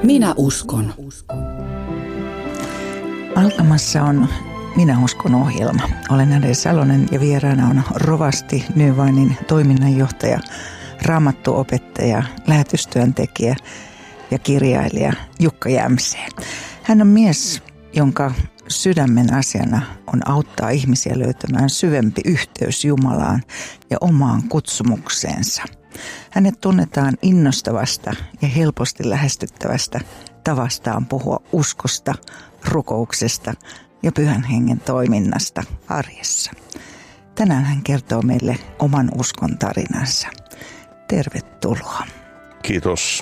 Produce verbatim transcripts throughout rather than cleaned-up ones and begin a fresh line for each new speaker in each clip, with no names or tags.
Minä uskon.
Alkamassa on Minä uskon ohjelma. Olen Ade Salonen ja vieraana on rovasti Nyvainin toiminnanjohtaja, raamattuopettaja, lähetystyöntekijä ja kirjailija Jukka Jämsee. Hän on mies, jonka sydämen asiana on auttaa ihmisiä löytämään syvempi yhteys Jumalaan ja omaan kutsumukseensa. Hänet tunnetaan innostavasta ja helposti lähestyttävästä tavastaan puhua uskosta, rukouksesta ja pyhän hengen toiminnasta arjessa. Tänään hän kertoo meille oman uskon tarinansa. Tervetuloa.
Kiitos.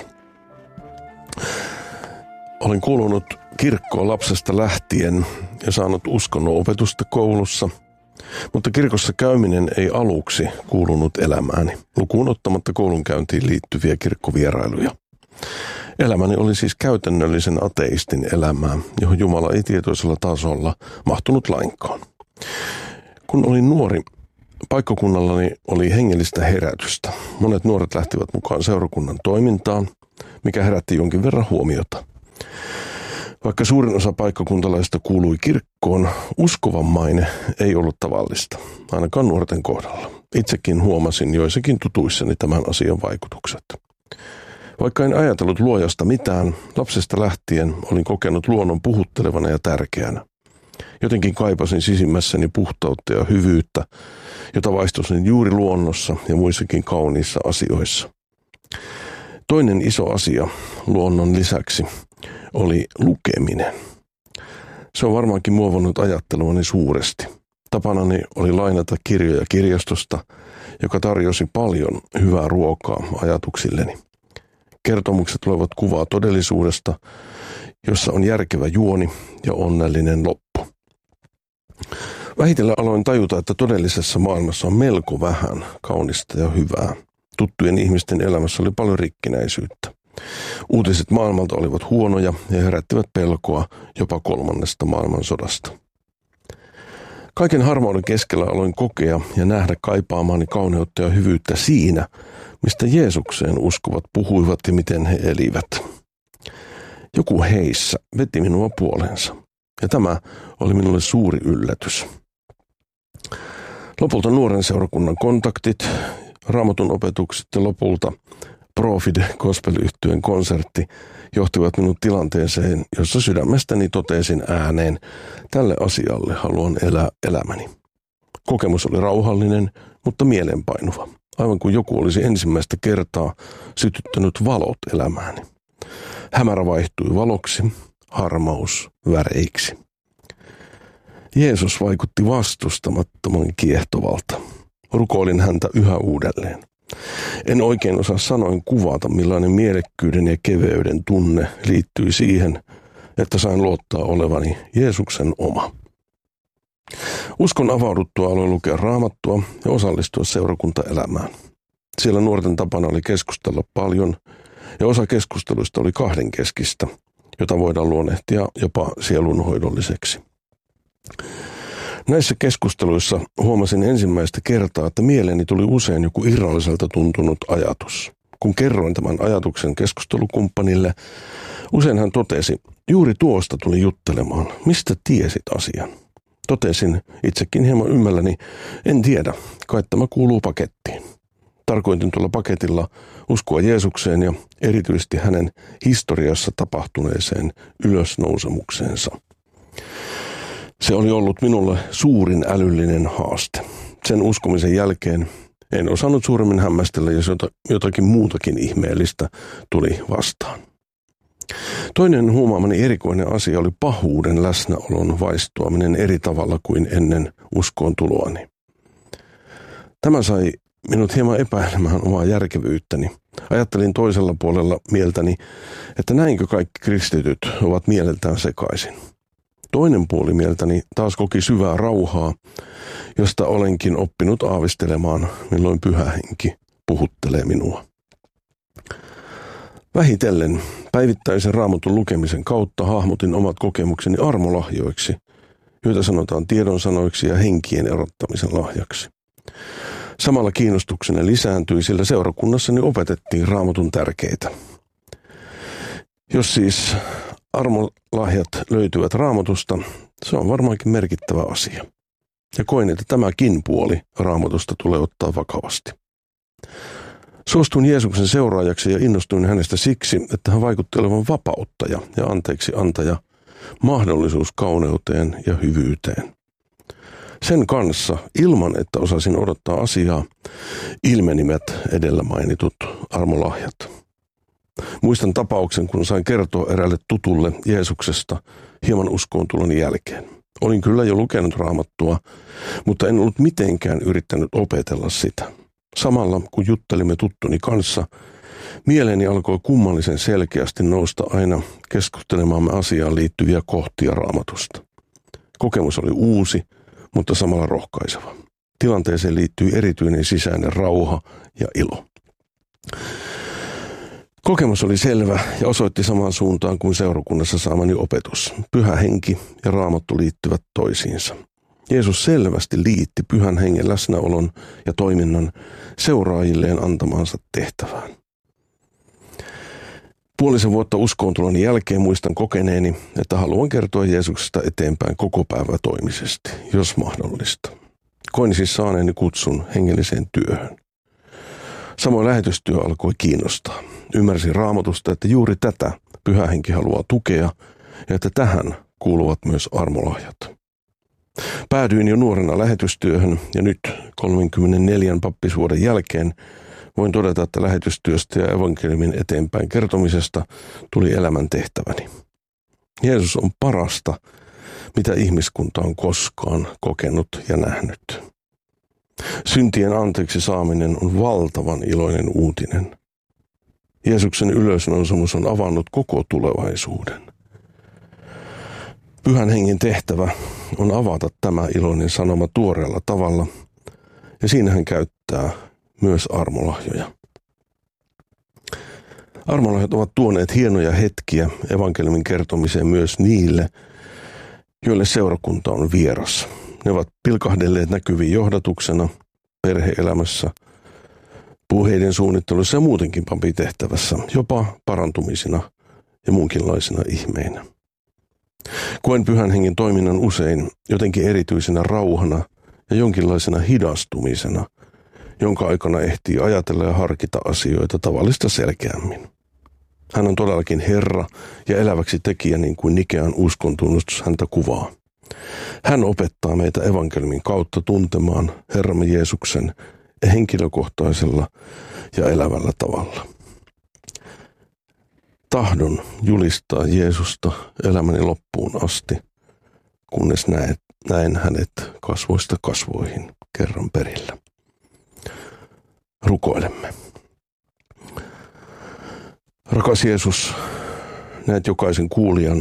Olen kuulunut kirkkoon lapsesta lähtien ja saanut uskonnon opetusta koulussa, mutta kirkossa käyminen ei aluksi kuulunut elämääni, lukuun ottamatta koulunkäyntiin liittyviä kirkkovierailuja. Elämäni oli siis käytännöllisen ateistin elämää, johon Jumala ei tietoisella tasolla mahtunut lainkaan. Kun olin nuori, paikkakunnallani oli hengellistä herätystä. Monet nuoret lähtivät mukaan seurakunnan toimintaan, mikä herätti jonkin verran huomiota. Vaikka suurin osa paikkakuntalaisista kuului kirkkoon, uskovan maine ei ollut tavallista, ainakaan nuorten kohdalla. Itsekin huomasin joissakin tutuissani tämän asian vaikutukset. Vaikka en ajatellut luojasta mitään, lapsesta lähtien olin kokenut luonnon puhuttelevana ja tärkeänä. Jotenkin kaipasin sisimmässäni puhtautta ja hyvyyttä, jota vaistosin juuri luonnossa ja muissakin kauniissa asioissa. Toinen iso asia luonnon lisäksi oli lukeminen. Se on varmaankin muovannut ajatteluani suuresti. Tapanani oli lainata kirjoja kirjastosta, joka tarjosi paljon hyvää ruokaa ajatuksilleni. Kertomukset luovat kuvaa todellisuudesta, jossa on järkevä juoni ja onnellinen loppu. Vähitellen aloin tajuta, että todellisessa maailmassa on melko vähän kaunista ja hyvää. Tuttujen ihmisten elämässä oli paljon rikkinäisyyttä. Uutiset maailmalta olivat huonoja ja herättivät pelkoa jopa kolmannesta maailmansodasta. Kaiken harmauden keskellä aloin kokea ja nähdä kaipaamaani kauneutta ja hyvyyttä siinä, mistä Jeesukseen uskovat puhuivat ja miten he elivät. Joku heissä veti minua puoleensa, ja tämä oli minulle suuri yllätys. Lopulta nuoren seurakunnan kontaktit, Raamatun opetukset ja lopulta Profide gospel-yhtyeen konsertti johtivat minut tilanteeseen, jossa sydämestäni totesin ääneen, tälle asialle haluan elää elämäni. Kokemus oli rauhallinen, mutta mielenpainuva, aivan kuin joku olisi ensimmäistä kertaa sytyttänyt valot elämääni. Hämärä vaihtui valoksi, harmaus väreiksi. Jeesus vaikutti vastustamattoman kiehtovalta. Rukoilin häntä yhä uudelleen. En oikein osaa sanoin kuvata, millainen mielekkyyden ja keveyden tunne liittyi siihen, että sain luottaa olevani Jeesuksen oma. Uskon avauduttua aloin lukea Raamattua ja osallistua seurakuntaelämään. Siellä nuorten tapana oli keskustella paljon ja osa keskusteluista oli kahdenkeskistä, jota voidaan luonnehtia jopa sielunhoidolliseksi. Näissä keskusteluissa huomasin ensimmäistä kertaa, että mieleeni tuli usein joku irralliselta tuntunut ajatus. Kun kerroin tämän ajatuksen keskustelukumppanille, usein hän totesi, juuri tuosta tuli juttelemaan, mistä tiesit asian. Totesin itsekin hieman ymmälläni, en tiedä, kai tämä kuuluu pakettiin. Tarkoitin tuolla paketilla uskoa Jeesukseen ja erityisesti hänen historiassa tapahtuneeseen ylösnousemukseensa. Se oli ollut minulle suurin älyllinen haaste. Sen uskomisen jälkeen en osannut suuremmin hämmästellä, jos jotakin muutakin ihmeellistä tuli vastaan. Toinen huomaamani erikoinen asia oli pahuuden läsnäolon vaistoaminen eri tavalla kuin ennen uskoon tuloani. Tämä sai minut hieman epäilemään omaa järkevyyttäni. Ajattelin toisella puolella mieltäni, että näinkö kaikki kristityt ovat mieleltään sekaisin. Toinen puoli mieltäni taas koki syvää rauhaa, josta olenkin oppinut aavistelemaan, milloin pyhä henki puhuttelee minua. Vähitellen päivittäisen Raamatun lukemisen kautta hahmotin omat kokemukseni armolahjoiksi, joita sanotaan tiedonsanoiksi ja henkien erottamisen lahjaksi. Samalla kiinnostukseni lisääntyi, sillä seurakunnassani opetettiin Raamatun tärkeitä. Jos siis armolahjat löytyvät Raamatusta, se on varmaankin merkittävä asia. Ja koin, että tämäkin puoli Raamatusta tulee ottaa vakavasti. Suostuin Jeesuksen seuraajaksi ja innostuin hänestä siksi, että hän vaikutti olevan vapauttaja ja anteeksi antaja, mahdollisuus kauneuteen ja hyvyyteen. Sen kanssa, ilman että osasin odottaa asiaa, ilmenivät edellä mainitut armolahjat. Muistan tapauksen, kun sain kertoa eräälle tutulle Jeesuksesta hieman uskoon tuloni jälkeen. Olin kyllä jo lukenut Raamattua, mutta en ollut mitenkään yrittänyt opetella sitä. Samalla kun juttelimme tuttuni kanssa, mieleeni alkoi kummallisen selkeästi nousta aina keskustelemaamme asiaan liittyviä kohtia Raamatusta. Kokemus oli uusi, mutta samalla rohkaiseva. Tilanteeseen liittyi erityinen sisäinen rauha ja ilo. Kokemus oli selvä ja osoitti samaan suuntaan kuin seurakunnassa saamani opetus. Pyhä henki ja Raamattu liittyvät toisiinsa. Jeesus selvästi liitti pyhän hengen läsnäolon ja toiminnan seuraajilleen antamaansa tehtävään. Puolisen vuotta uskoontuloni jälkeen muistan kokeneeni, että haluan kertoa Jeesuksesta eteenpäin koko päivä toimisesti, jos mahdollista. Koin siis saaneeni kutsun hengelliseen työhön. Samoin lähetystyö alkoi kiinnostaa. Ymmärsin Raamatusta, että juuri tätä Pyhä Henki haluaa tukea ja että tähän kuuluvat myös armolahjat. Päädyin jo nuorena lähetystyöhön ja nyt kolmekymmentäneljä pappisvuoden jälkeen voin todeta, että lähetystyöstä ja evankeliumin eteenpäin kertomisesta tuli elämän tehtäväni. Jeesus on parasta, mitä ihmiskunta on koskaan kokenut ja nähnyt. Syntien anteeksi saaminen on valtavan iloinen uutinen. Jeesuksen ylösnousemus on avannut koko tulevaisuuden. Pyhän hengen tehtävä on avata tämä iloinen sanoma tuoreella tavalla, ja siinä hän käyttää myös armolahjoja. Armolahjat ovat tuoneet hienoja hetkiä evankeliumin kertomiseen myös niille, joille seurakunta on vieras. Ne ovat pilkahdelleet näkyviin johdatuksena, perhe-elämässä, puheiden suunnittelussa ja muutenkin papitehtävässä, jopa parantumisina ja muunkinlaisina ihmeinä. Koen Pyhän hengen toiminnan usein jotenkin erityisenä rauhana ja jonkinlaisena hidastumisena, jonka aikana ehtii ajatella ja harkita asioita tavallista selkeämmin. Hän on todellakin Herra ja eläväksi tekijä, niin kuin Nikean uskontunnustus häntä kuvaa. Hän opettaa meitä evankeliumin kautta tuntemaan Herramme Jeesuksen henkilökohtaisella ja elävällä tavalla. Tahdon julistaa Jeesusta elämäni loppuun asti, kunnes näet, näen hänet kasvoista kasvoihin kerran perillä. Rukoilemme. Rakas Jeesus, näet jokaisen kuulijan.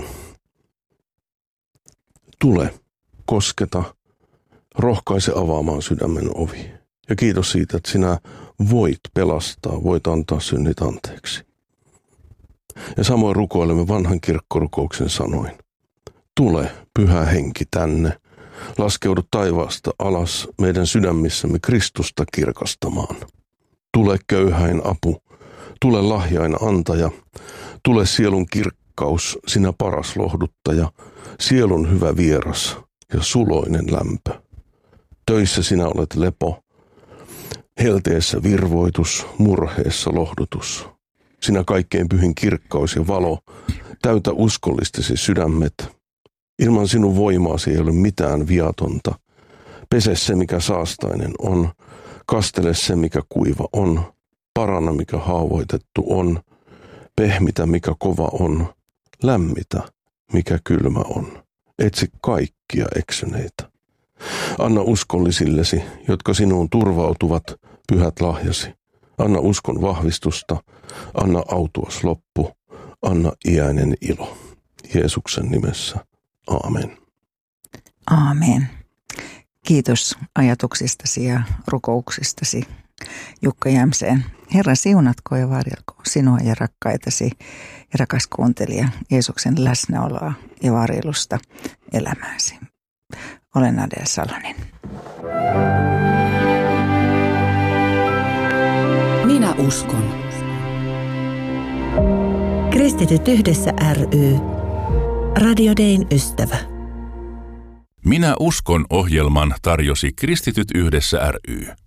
Tule, kosketa, rohkaise avaamaan sydämen ovi. Ja kiitos siitä, että sinä voit pelastaa, voit antaa synnit anteeksi. Ja samoin rukoilemme vanhan kirkkorukouksen sanoin. Tule, Pyhä Henki, tänne. Laskeudu taivaasta alas meidän sydämissämme Kristusta kirkastamaan. Tule köyhäin apu, tule lahjain antaja, tule sielun kirkkaus, sinä paras lohduttaja, sielun hyvä vieras ja suloinen lämpö. Töissä sinä olet lepo, helteessä virvoitus, murheessa lohdutus. Sinä kaikkein pyhin kirkkaus ja valo, täytä uskollistesi sydämet. Ilman sinun voimaasi ei ole mitään viatonta. Pese se, mikä saastainen on. Kastele se, mikä kuiva on. Paranna, mikä haavoitettu on. Pehmitä, mikä kova on. Lämmitä, mikä kylmä on. Etsi kaikkia eksyneitä. Anna uskollisillesi, jotka sinuun turvautuvat, pyhät lahjasi. Anna uskon vahvistusta. Anna autuas loppu. Anna iäinen ilo. Jeesuksen nimessä. Aamen.
Aamen. Kiitos ajatuksistasi ja rukouksistasi, Jukka Jämseen. Herra siunatko ja varjelko sinua ja rakkaitasi ja rakas kuuntelija Jeesuksen läsnäoloa ja varjelusta elämääsi. Olen Adel Salonen.
Minä uskon. Kristityt yhdessä ry. Radio Dayn ystävä.
Minä uskon ohjelman tarjosi Kristityt yhdessä ry.